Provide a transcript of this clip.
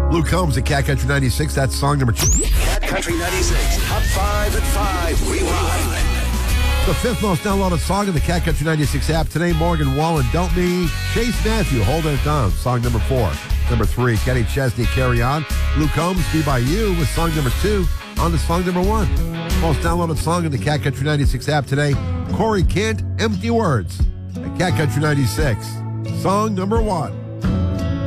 Luke Combs at Cat Country 96. That's song number 2. Cat Country 96, Top 5 at 5, Rewind. The 5th most downloaded song in the Cat Country 96 app today, Morgan Wallen, Don't Me. Chase Matthew, Holding It Down, song number 4. Number 3, Kenny Chesney, Carry On. Luke Combs, Be By You, with song number 2. On to song number 1. Most downloaded song in the Cat Country 96 app today, Corey Kent, Empty Words, at Cat Country 96. Song number 1.